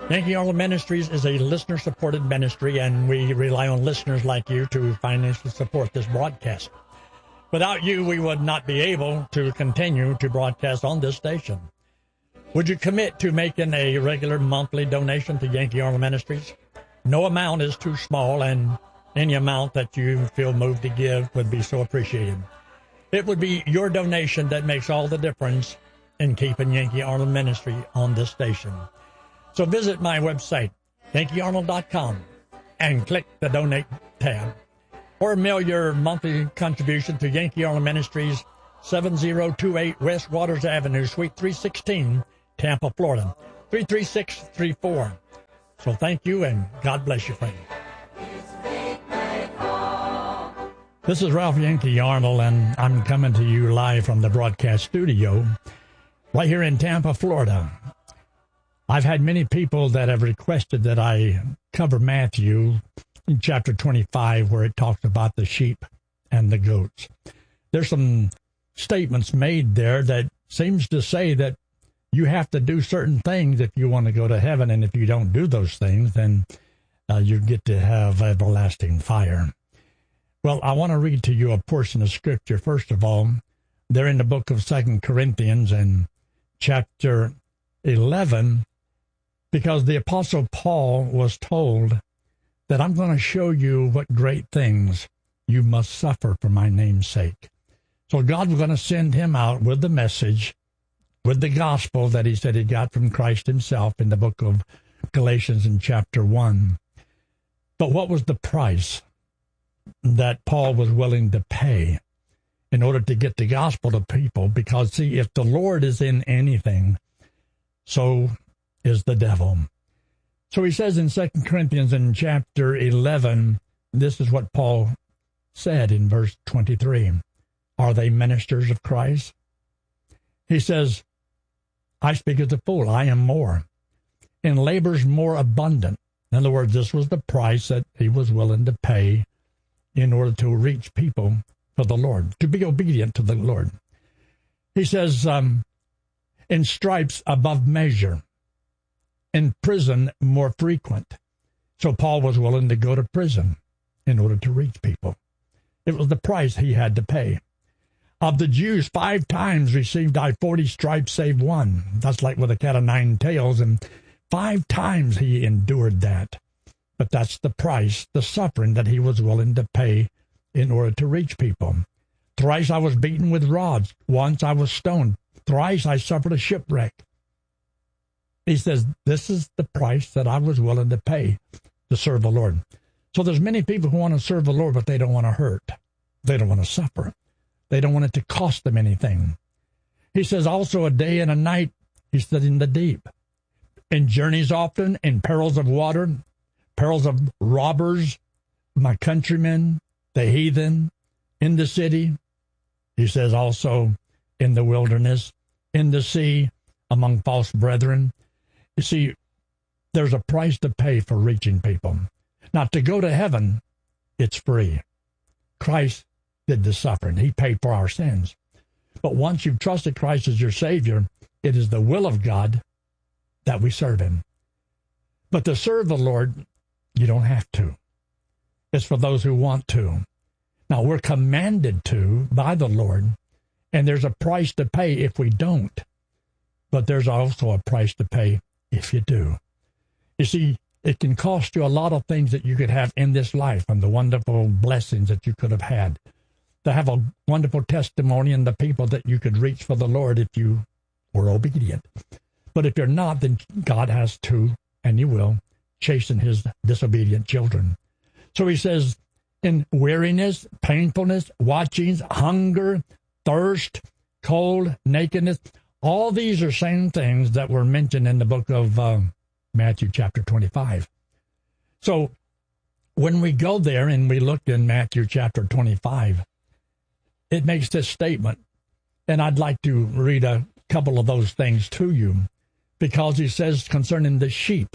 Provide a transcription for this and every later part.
Yankee Arnold Ministries is a listener-supported ministry, and we rely on listeners like you to financially support this broadcast. Without you, we would not be able to continue to broadcast on this station. Would you commit to making a regular monthly donation to Yankee Arnold Ministries? No amount is too small, and any amount that you feel moved to give would be so appreciated. It would be your donation that makes all the difference in keeping Yankee Arnold Ministry on this station. So visit my website, yankeearnold.com, and click the Donate tab. Or mail your monthly contribution to Yankee Arnold Ministries, 7028 West Waters Avenue, Suite 316, Tampa, Florida, 33634. So thank you, and God bless you, friend. This is Ralph Yankee Arnold, and I'm coming to you live from the broadcast studio right here in Tampa, Florida. I've had many people that have requested that I cover Matthew in chapter 25, where it talks about the sheep and the goats. There's some statements made there that seems to say that you have to do certain things if you want to go to heaven, and if you don't do those things, then you get to have everlasting fire. Well, I want to read to you a portion of Scripture. First of all, they're in the book of 2 Corinthians and chapter 11, because the Apostle Paul was told that I'm going to show you what great things you must suffer for my name's sake. So God's going to send him out with the message, with the gospel that he said he got from Christ himself in the book of Galatians in chapter 1. But what was the price that Paul was willing to pay in order to get the gospel to people? Because, see, if the Lord is in anything, so is the devil. So he says in 2 Corinthians in chapter 11, this is what Paul said in verse 23. Are they ministers of Christ? He says, I speak as a fool, I am more, in labors more abundant. In other words, this was the price that he was willing to pay in order to reach people for the Lord, to be obedient to the Lord. He says, in stripes above measure, in prison more frequent. So Paul was willing to go to prison in order to reach people. It was the price he had to pay. Of the Jews, 5 times received I 40 stripes save one. That's like with a cat of 9 tails, and 5 times he endured that. But that's the price, the suffering that he was willing to pay in order to reach people. Thrice I was beaten with rods. Once I was stoned. Thrice I suffered a shipwreck. He says, this is the price that I was willing to pay to serve the Lord. So there's many people who want to serve the Lord, but they don't want to hurt. They don't want to suffer. They don't want it to cost them anything. He says, also a day and a night, he said, in the deep. In journeys often, in perils of water, perils of robbers, my countrymen, the heathen, in the city. He says also in the wilderness, in the sea, among false brethren. You see, there's a price to pay for reaching people. Now, to go to heaven, it's free. Christ did the suffering. He paid for our sins. But once you've trusted Christ as your Savior, it is the will of God that we serve him. But to serve the Lord, you don't have to. It's for those who want to. Now, we're commanded to by the Lord, and there's a price to pay if we don't. But there's also a price to pay if you do. You see, it can cost you a lot of things that you could have in this life and the wonderful blessings that you could have had. To have a wonderful testimony and the people that you could reach for the Lord if you were obedient. But if you're not, then God has to, and he will, chasten his disobedient children. So he says, in weariness, painfulness, watchings, hunger, thirst, cold, nakedness, all these are same things that were mentioned in the book of Matthew chapter 25. So when we go there and we look in Matthew chapter 25, it makes this statement, and I'd like to read a couple of those things to you, because he says concerning the sheep,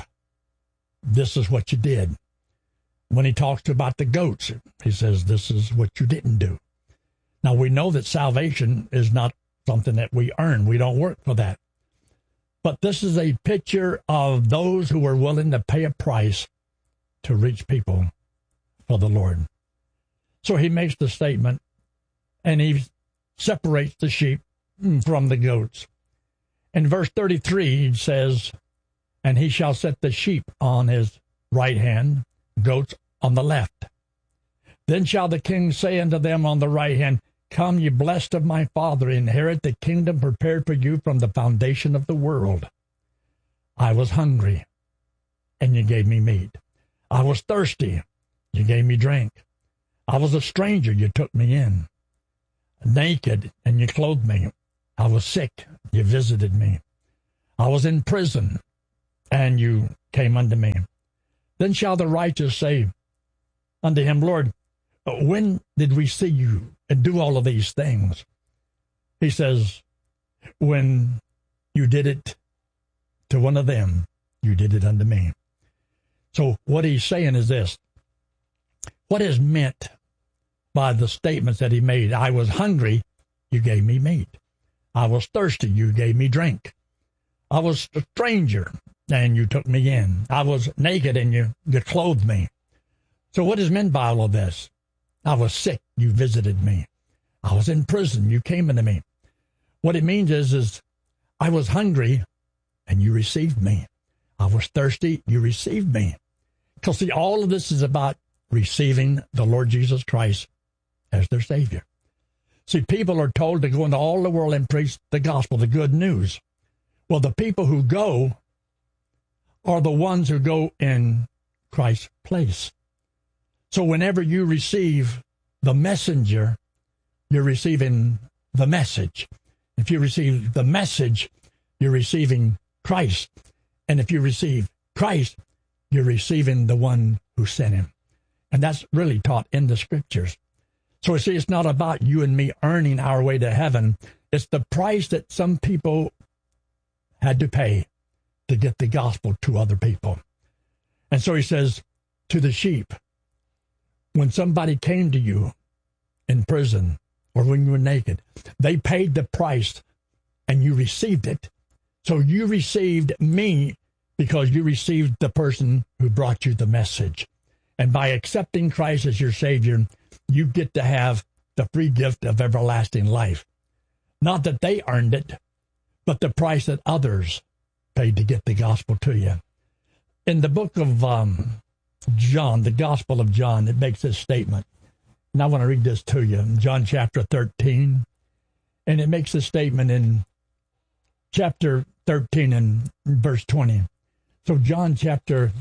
this is what you did. When he talks about the goats, he says this is what you didn't do. Now, we know that salvation is not something that we earn. We don't work for that. But this is a picture of those who were willing to pay a price to reach people for the Lord. So he makes the statement, and he separates the sheep from the goats. In verse 33, he says, and he shall set the sheep on his right hand, goats on the left. Then shall the king say unto them on the right hand, Come, ye blessed of my Father, inherit the kingdom prepared for you from the foundation of the world. I was hungry, and you gave me meat. I was thirsty, you gave me drink. I was a stranger, you took me in. Naked, and you clothed me. I was sick, you visited me. I was in prison, and you came unto me. Then shall the righteous say unto him, Lord, when did we see you and do all of these things? He says, when you did it to one of them, you did it unto me. So what he's saying is this. What is meant by the statements that he made? I was hungry, you gave me meat. I was thirsty, you gave me drink. I was a stranger, and you took me in. I was naked, and you clothed me. So what is meant by all of this? I was sick, you visited me. I was in prison, you came into me. What it means is I was hungry, and you received me. I was thirsty, you received me. Because see, all of this is about receiving the Lord Jesus Christ as their Savior. See, people are told to go into all the world and preach the gospel, the good news. Well, the people who go are the ones who go in Christ's place. So whenever you receive the messenger, you're receiving the message. If you receive the message, you're receiving Christ. And if you receive Christ, you're receiving the one who sent him. And that's really taught in the scriptures. So see, it's not about you and me earning our way to heaven. It's the price that some people had to pay to get the gospel to other people. And so he says to the sheep, when somebody came to you in prison or when you were naked, they paid the price and you received it. So you received me because you received the person who brought you the message. And by accepting Christ as your Savior, you get to have the free gift of everlasting life. Not that they earned it, but the price that others paid to get the gospel to you. In the book of John, the Gospel of John, it makes this statement. And I want to read this to you. John chapter 13. And it makes this statement in chapter 13 and verse 20. So John chapter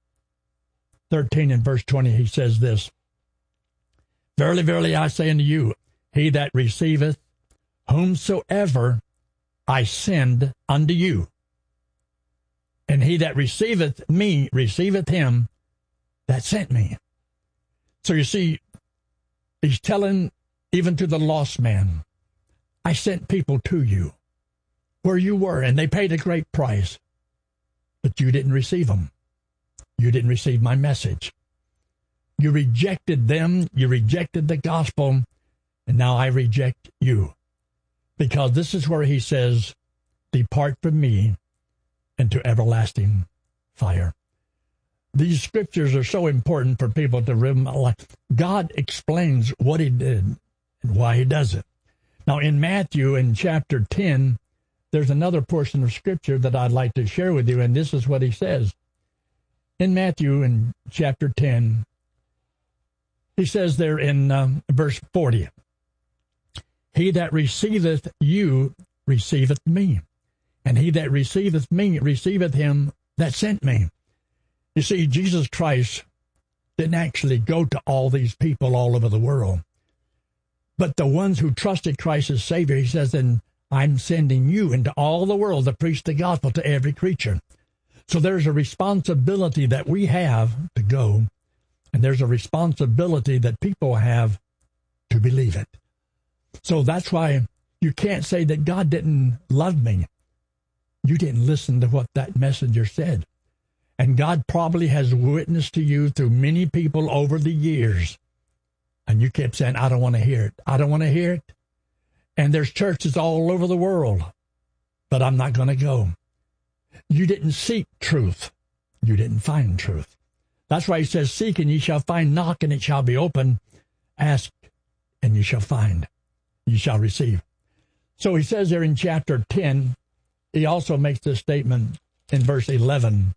13 and verse 20, he says this. Verily, verily, I say unto you, he that receiveth whomsoever I send unto you, and he that receiveth me receiveth him that sent me. So you see, he's telling even to the lost man, I sent people to you where you were, and they paid a great price, but you didn't receive them. You didn't receive my message. You rejected them, you rejected the gospel, and now I reject you. Because this is where he says, depart from me into everlasting fire. These scriptures are so important for people to remember. God explains what he did and why he does it. Now in Matthew, in chapter 10, there's another portion of scripture that I'd like to share with you, and this is what he says. In Matthew, in chapter 10, he says there in verse 40, he that receiveth you receiveth me, and he that receiveth me receiveth him that sent me. You see, Jesus Christ didn't actually go to all these people all over the world. But the ones who trusted Christ as Savior, he says, then I'm sending you into all the world to preach the gospel to every creature. So there's a responsibility that we have to go, and there's a responsibility that people have to believe it. So that's why you can't say that God didn't love me. You didn't listen to what that messenger said. And God probably has witnessed to you through many people over the years. And you kept saying, I don't want to hear it. I don't want to hear it. And there's churches all over the world, but I'm not going to go. You didn't seek truth. You didn't find truth. That's why he says, seek and ye shall find, knock and it shall be open, ask and ye shall find, ye shall receive. So he says there in chapter 10, he also makes this statement in verse 11.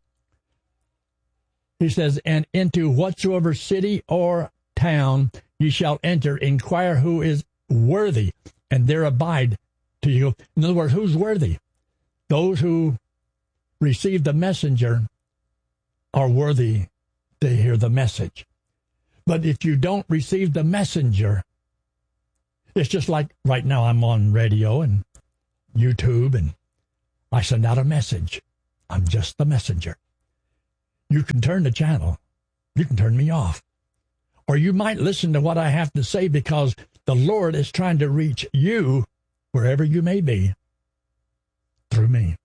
He says, and into whatsoever city or town ye shall enter, inquire who is worthy, and there abide till you go. In other words, who's worthy? Those who receive the messenger are worthy to hear the message. But if you don't receive the messenger, it's just like right now I'm on radio and YouTube and I send out a message. I'm just the messenger. You can turn the channel. You can turn me off. Or you might listen to what I have to say because the Lord is trying to reach you wherever you may be through me.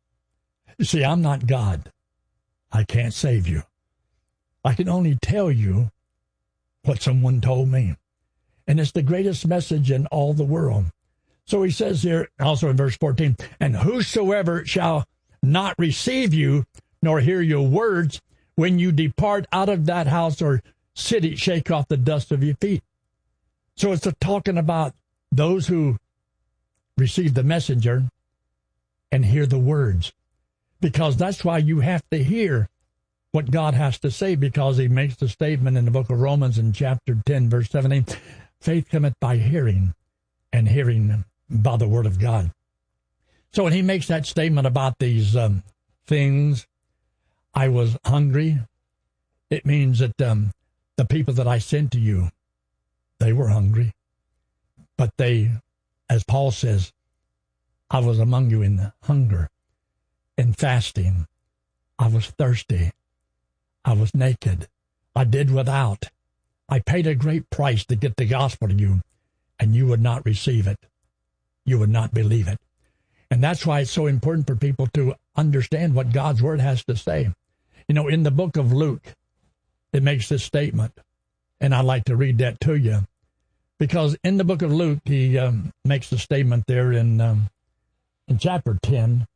You see, I'm not God. I can't save you. I can only tell you what someone told me. And it's the greatest message in all the world. So he says here, also in verse 14, and whosoever shall not receive you, nor hear your words, when you depart out of that house or city, shake off the dust of your feet. So it's talking about those who receive the messenger and hear the words. Because that's why you have to hear what God has to say, because he makes the statement in the book of Romans in chapter 10, verse 17, faith cometh by hearing, and hearing by the word of God. So when he makes that statement about these things, I was hungry, it means that the people that I sent to you, they were hungry. But they, as Paul says, I was among you in hunger and fasting. I was thirsty. I was naked. I did without. I paid a great price to get the gospel to you, and you would not receive it. You would not believe it. And that's why it's so important for people to understand what God's word has to say. You know, in the book of Luke, it makes this statement, and I'd like to read that to you, because in the book of Luke, he makes the statement there in chapter 10,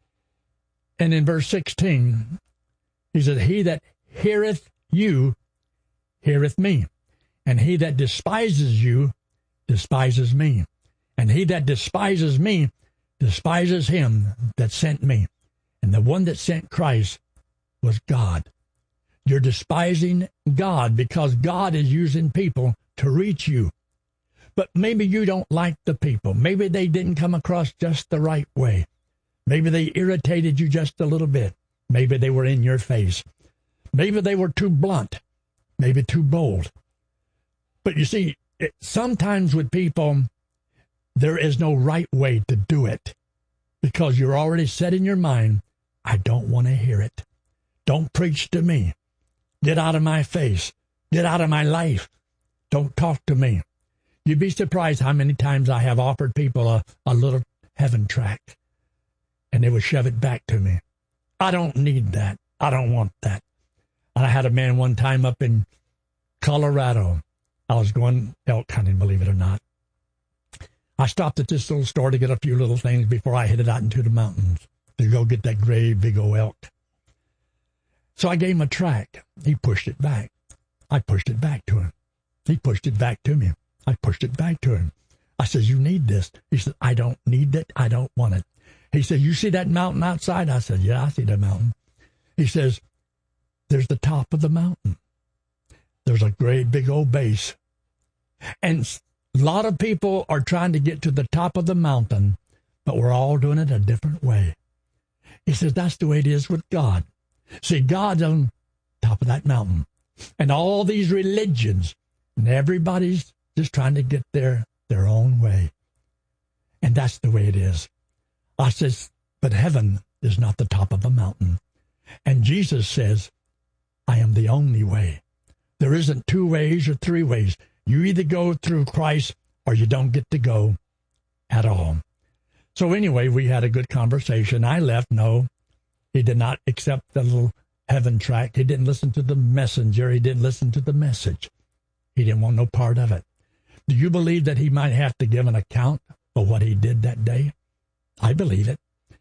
and in verse 16, he said, he that heareth you heareth me, and he that despises you despises me, and he that despises me despises him that sent me. And the one that sent Christ was God. You're despising God because God is using people to reach you. But maybe you don't like the people. Maybe they didn't come across just the right way. Maybe they irritated you just a little bit. Maybe they were in your face. Maybe they were too blunt. Maybe too bold. But you see, sometimes with people, there is no right way to do it, because you're already set in your mind, I don't want to hear it. Don't preach to me. Get out of my face. Get out of my life. Don't talk to me. You'd be surprised how many times I have offered people a little heaven tract, and they would shove it back to me. I don't need that. I don't want that. And I had a man one time up in Colorado. I was going elk hunting, believe it or not. I stopped at this little store to get a few little things before I headed out into the mountains to go get that great big old elk. So I gave him a tract. He pushed it back. I pushed it back to him. He pushed it back to me. I pushed it back to him. I said, you need this. He said, I don't need it. I don't want it. He said, you see that mountain outside? I said, yeah, I see that mountain. He says, there's the top of the mountain. There's a great big old base. And a lot of people are trying to get to the top of the mountain, but we're all doing it a different way. He says, that's the way it is with God. See, God's on top of that mountain. And all these religions, and everybody's just trying to get their own way. And that's the way it is. I says, but heaven is not the top of a mountain. And Jesus says, I am the only way. There isn't two ways or three ways. You either go through Christ or you don't get to go at all. So anyway, we had a good conversation. I left. No, he did not accept the little heaven tract. He didn't listen to the messenger. He didn't listen to the message. He didn't want no part of it. Do you believe that he might have to give an account for what he did that day? I believe it. The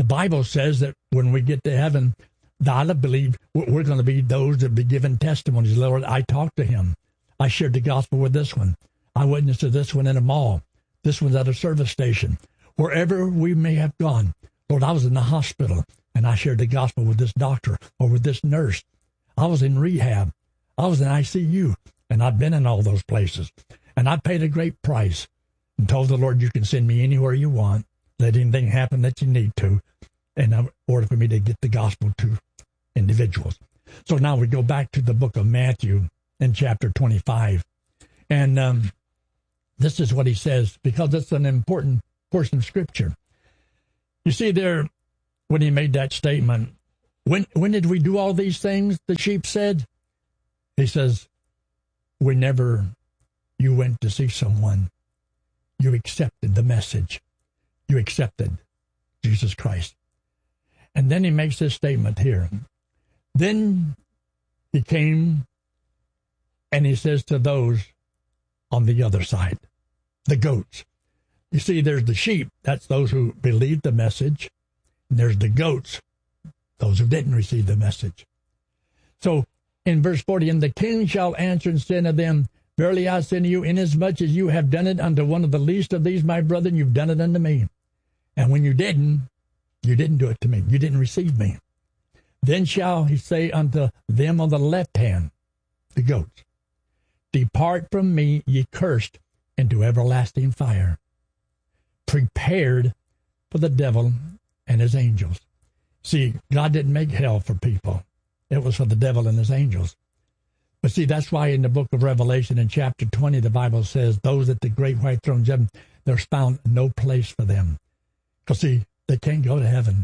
Bible says that when we get to heaven, I believe we're going to be those that be given testimonies. Lord, I talked to him. I shared the gospel with this one. I witnessed to this one in a mall. This one's at a service station. Wherever we may have gone. Lord, I was in the hospital, and I shared the gospel with this doctor or with this nurse. I was in rehab. I was in ICU, and I've been in all those places. And I paid a great price and told the Lord, you can send me anywhere you want. Let anything happen that you need to, in order for me to get the gospel to individuals. So now we go back to the book of Matthew in chapter 25. And this is what he says, because it's an important portion of Scripture. You see there, when he made that statement, when did we do all these things, the sheep said? He says, whenever you went to see someone, you accepted the message. You accepted Jesus Christ. And then he makes this statement here. Then he came and he says to those on the other side, the goats. You see, there's the sheep, that's those who believed the message. And there's the goats, those who didn't receive the message. So in verse 40, and the king shall answer and say unto them, verily I say unto you, inasmuch as you have done it unto one of the least of these my brethren, you've done it unto me. And when you didn't do it to me. You didn't receive me. Then shall he say unto them on the left hand, the goats, depart from me, ye cursed, into everlasting fire, prepared for the devil and his angels. See, God didn't make hell for people. It was for the devil and his angels. But see, that's why in the book of Revelation in chapter 20, the Bible says, those at the great white throne judgment, there's found no place for them. Because see, they can't go to heaven.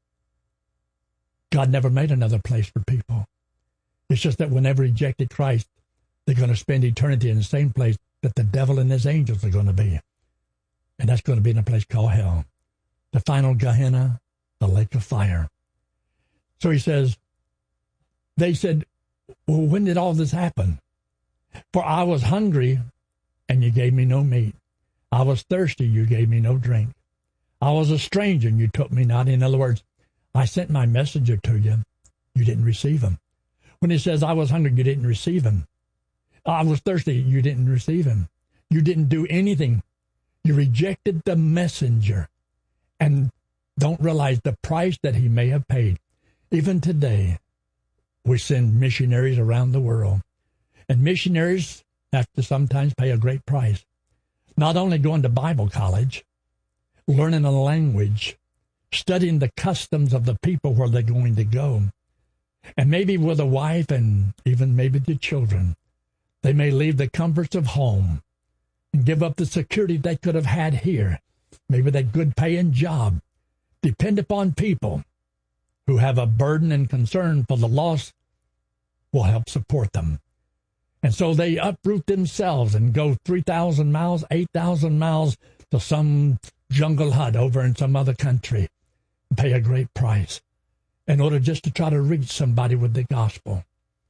God never made another place for people. It's just that when they rejected Christ, they're going to spend eternity in the same place that the devil and his angels are going to be. And that's going to be in a place called hell. The final Gehenna, the lake of fire. So he says, they said, well, when did all this happen? For I was hungry, and you gave me no meat. I was thirsty, you gave me no drink. I was a stranger, and you took me not. In other words, I sent my messenger to you. You didn't receive him. When he says, I was hungry, you didn't receive him. I was thirsty, you didn't receive him. You didn't do anything. You rejected the messenger and don't realize the price that he may have paid. Even today, we send missionaries around the world. And missionaries have to sometimes pay a great price. Not only going to Bible college, learning a language, studying the customs of the people where they're going to go, and maybe with a wife and even maybe the children. They may leave the comforts of home and give up the security they could have had here, maybe that good paying job, depend upon people who have a burden and concern for the lost will help support them. And so they uproot themselves and go 3,000 miles, 8,000 miles to some jungle hut over in some other country and pay a great price in order just to try to reach somebody with the gospel.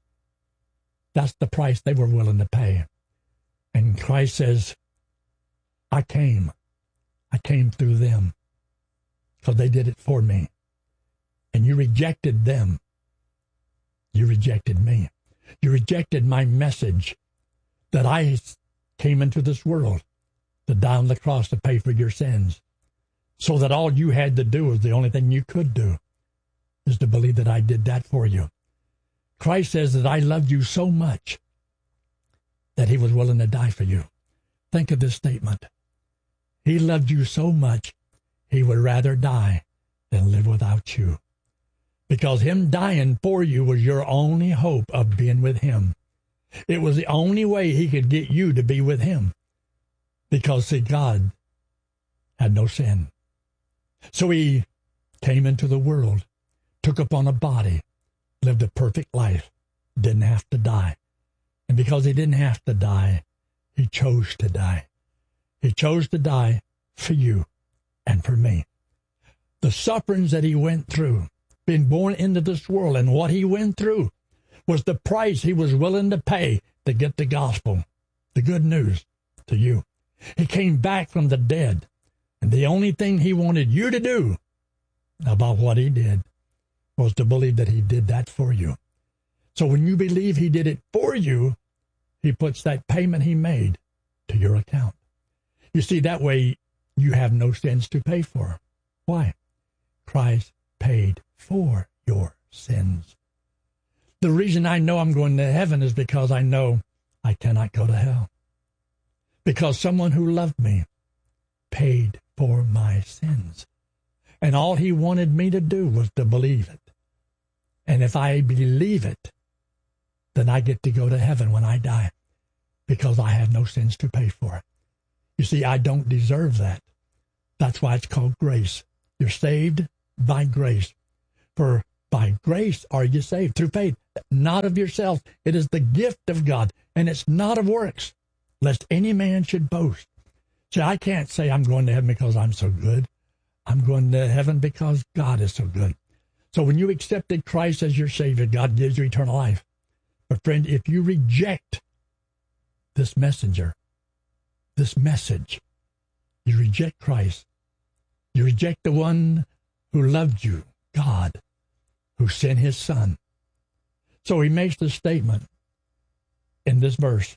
That's the price they were willing to pay. And Christ says, I came through them because they did it for me. And you rejected them. You rejected me. You rejected my message that I came into this world to die on the cross to pay for your sins. So that all you had to do was the only thing you could do is to believe that I did that for you. Christ says that I loved you so much that he was willing to die for you. Think of this statement. He loved you so much, he would rather die than live without you. Because him dying for you was your only hope of being with him. It was the only way he could get you to be with him. Because, see, God had no sin. So he came into the world, took upon a body, lived a perfect life, didn't have to die. And because he didn't have to die, he chose to die. He chose to die for you and for me. The sufferings that he went through, being born into this world, and what he went through was the price he was willing to pay to get the gospel, the good news, to you. He came back from the dead, and the only thing he wanted you to do about what he did was to believe that he did that for you. So when you believe he did it for you, he puts that payment he made to your account. You see, that way you have no sins to pay for. Why? Christ paid for your sins. The reason I know I'm going to heaven is because I know I cannot go to hell. Because someone who loved me paid for my sins. And all he wanted me to do was to believe it. And if I believe it, then I get to go to heaven when I die, because I have no sins to pay for it. You see, I don't deserve that. That's why it's called grace. You're saved by grace. For by grace are you saved, through faith, not of yourself. It is the gift of God, and it's not of works, lest any man should boast. See, I can't say I'm going to heaven because I'm so good. I'm going to heaven because God is so good. So when you accepted Christ as your Savior, God gives you eternal life. But friend, if you reject this messenger, this message, you reject Christ, you reject the one who loved you, God, who sent his Son. So he makes the statement in this verse.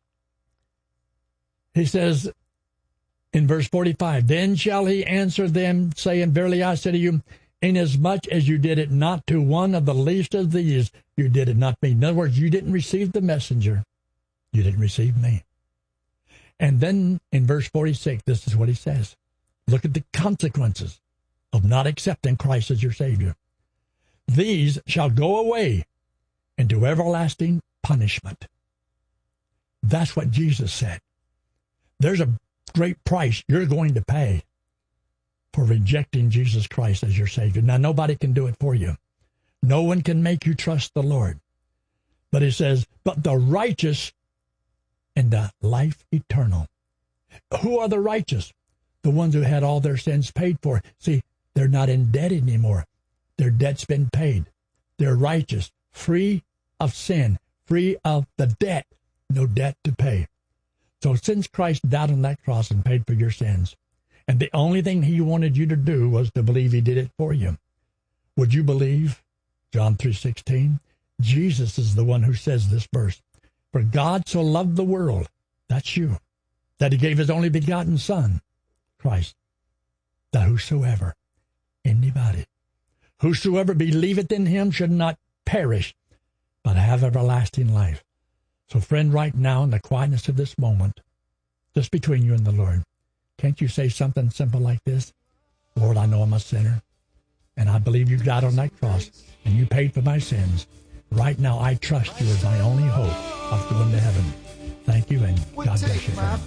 He says in verse 45, then shall he answer them, saying, verily I say to you, inasmuch as you did it not to one of the least of these, you did it not me. In other words, you didn't receive the messenger. You didn't receive me. And then in verse 46, this is what he says. Look at the consequences of not accepting Christ as your Savior. These shall go away into everlasting punishment. That's what Jesus said. There's a great price you're going to pay for rejecting Jesus Christ as your Savior. Now, nobody can do it for you. No one can make you trust the Lord. But it says, but the righteous in the life eternal. Who are the righteous? The ones who had all their sins paid for. See, they're not in debt anymore. Their debt's been paid. They're righteous, free of sin, free of the debt, no debt to pay. So since Christ died on that cross and paid for your sins, and the only thing he wanted you to do was to believe he did it for you, would you believe? John 3:16. Jesus is the one who says this verse. For God so loved the world, that's you, that he gave his only begotten Son, Christ, that whosoever, anybody, whosoever believeth in him should not perish, but have everlasting life. So friend, right now in the quietness of this moment, just between you and the Lord, can't you say something simple like this? Lord, I know I'm a sinner, and I believe you died on that cross, and you paid for my sins. Right now, I trust you as my only hope of going to heaven. Thank you, and God bless you, friend.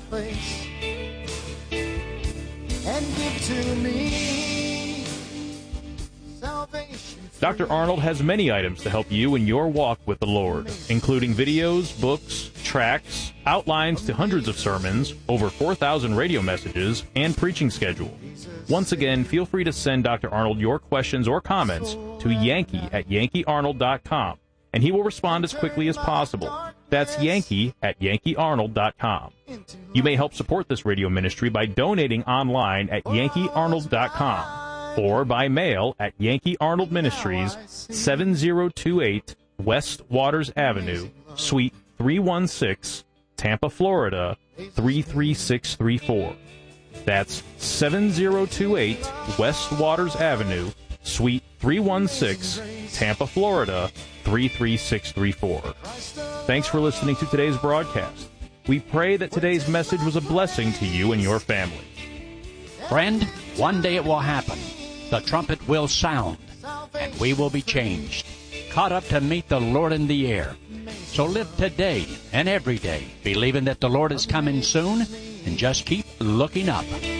And give to me salvation. Dr. Arnold has many items to help you in your walk with the Lord, including videos, books, tracts, outlines to hundreds of sermons, over 4,000 radio messages, and preaching schedule. Once again, feel free to send Dr. Arnold your questions or comments to yankee@yankeearnold.com, and he will respond as quickly as possible. That's yankee@yankeearnold.com. You may help support this radio ministry by donating online at yankeearnold.com or by mail at Yankee Arnold Ministries, 7028 West Waters Avenue, Suite 316, Tampa, Florida, 33634. That's 7028 West Waters Avenue, Suite 316, Tampa, Florida, 33634. Thanks for listening to today's broadcast. We pray that today's message was a blessing to you and your family. Friend, one day it will happen. The trumpet will sound, and we will be changed, caught up to meet the Lord in the air. So live today and every day, believing that the Lord is coming soon, and just keep looking up.